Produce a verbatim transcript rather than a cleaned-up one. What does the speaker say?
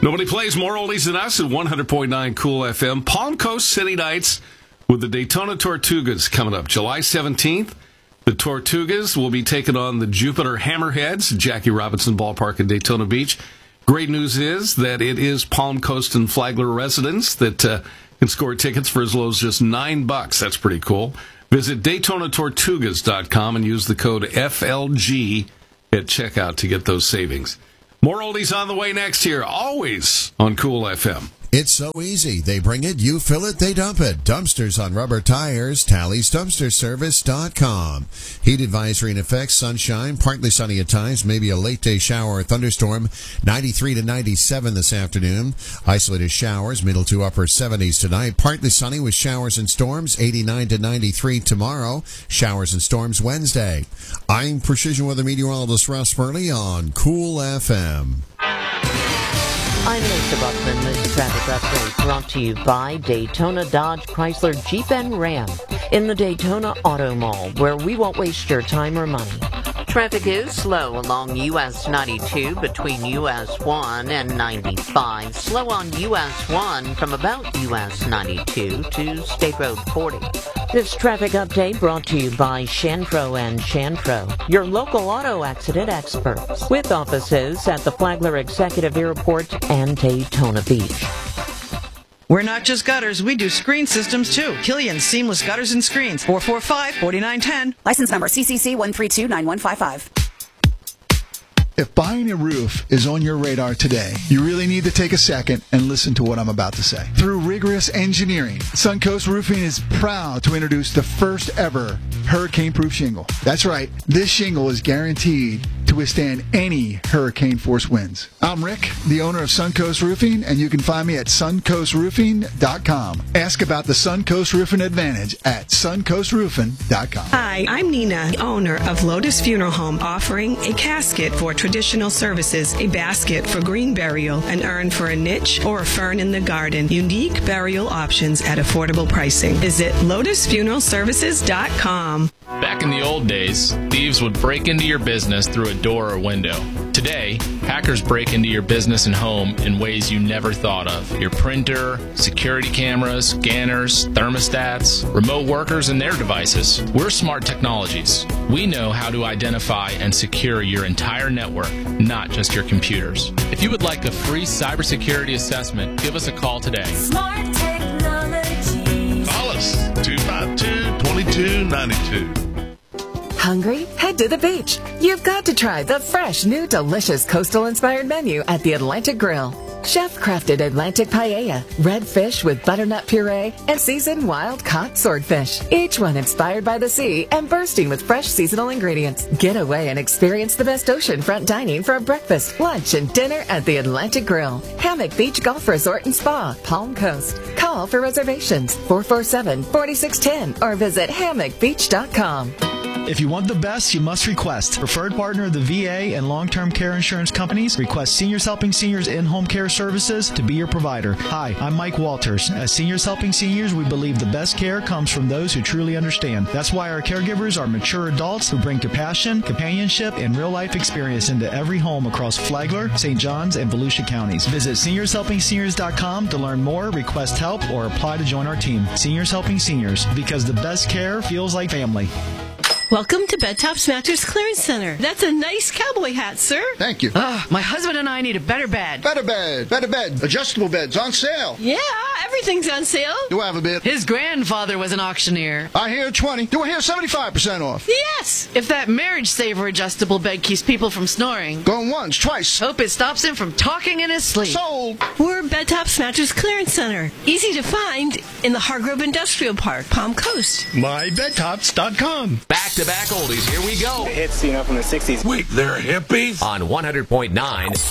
Nobody plays more oldies than us at one hundred point nine Cool F M. Palm Coast City Nights with the Daytona Tortugas coming up July seventeenth. The Tortugas will be taking on the Jupiter Hammerheads, Jackie Robinson Ballpark in Daytona Beach. Great news is that it is Palm Coast and Flagler residents that uh, can score tickets for as low as just nine bucks. That's pretty cool. Visit Daytona Tortugas dot com and use the code F L G at checkout to get those savings. More oldies on the way next year, always on Cool F M. It's so easy. They bring it, you fill it, they dump it. Dumpsters on rubber tires, Tally's Dumpster Service dot com. Heat advisory in effect, sunshine, partly sunny at times, maybe a late day shower or thunderstorm, ninety-three to ninety-seven this afternoon. Isolated showers, middle to upper seventies tonight. Partly sunny with showers and storms, eighty-nine to ninety-three tomorrow. Showers and storms Wednesday. I'm Precision Weather Meteorologist Russ Burley on Cool F M. I'm Lisa Buckman. This traffic update brought to you by Daytona Dodge Chrysler Jeep and Ram in the Daytona Auto Mall, where we won't waste your time or money. Traffic is slow along U S ninety-two between U S one and ninety-five. Slow on U S one from about U S ninety-two to State Road forty. This traffic update brought to you by Shantro and Shantro, your local auto accident experts, with offices at the Flagler Executive Airport and Daytona Beach. We're not just gutters, we do screen systems too. Killian Seamless Gutters and Screens, four four five, four nine one zero. License number C C C one three two nine one five five. If buying a roof is on your radar today, you really need to take a second and listen to what I'm about to say. Through rigorous engineering, Suncoast Roofing is proud to introduce the first ever hurricane-proof shingle. That's right, this shingle is guaranteed to withstand any hurricane-force winds. I'm Rick, the owner of Suncoast Roofing, and you can find me at suncoast roofing dot com. Ask about the Suncoast Roofing Advantage at suncoast roofing dot com. Hi, I'm Nina, owner of Lotus Funeral Home, offering a casket for traditional services, a basket for green burial, an urn for a niche, or a fern in the garden. Unique burial options at affordable pricing. Visit lotus funeral services dot com. Back in the old days, thieves would break into your business through a door or window. Today, hackers break into your business and home in ways you never thought of. Your printer, security cameras, scanners, thermostats, remote workers, and their devices. We're Smart Technologies. We know how to identify and secure your entire network, not just your computers. If you would like a free cybersecurity assessment, give us a call today. Smart Technologies. Call us, two five two, two two nine two. Hungry? Head to the beach. You've got to try the fresh, new, delicious coastal-inspired menu at the Atlantic Grill. Chef-crafted Atlantic paella, red fish with butternut puree, and seasoned wild-caught swordfish. Each one inspired by the sea and bursting with fresh seasonal ingredients. Get away and experience the best oceanfront dining for breakfast, lunch, and dinner at the Atlantic Grill. Hammock Beach Golf Resort and Spa, Palm Coast. Call for reservations, four four seven, four six one zero, or visit hammock beach dot com. If you want the best, you must request. Preferred partner of the V A and long-term care insurance companies, Request Seniors Helping Seniors in-home care services to be your provider. Hi, I'm Mike Walters. As Seniors Helping Seniors, we believe the best care comes from those who truly understand. That's why our caregivers are mature adults who bring compassion, companionship, and real-life experience into every home across Flagler, Saint Johns, and Volusia counties. Visit seniors helping seniors dot com to learn more, request help, or apply to join our team. Seniors Helping Seniors, because the best care feels like family. Welcome to Bed Tops Mattress Clearance Center. That's a nice cowboy hat, sir. Thank you. Ah, my husband and I need a better bed. Better bed. Better bed. Adjustable beds on sale. Yeah, everything's on sale. Do I have a bid? His grandfather was an auctioneer. I hear twenty. Do I hear seventy-five percent off? Yes. If that Marriage Saver adjustable bed keeps people from snoring. Going once, twice. Hope it stops him from talking in his sleep. Sold. We're Bed Tops Mattress Clearance Center. Easy to find in the Hargrove Industrial Park, Palm Coast. my bed tops dot com. Back to back oldies. Here we go. The hits, you know, from the sixties. Wait, they're hippies? On one hundred point nine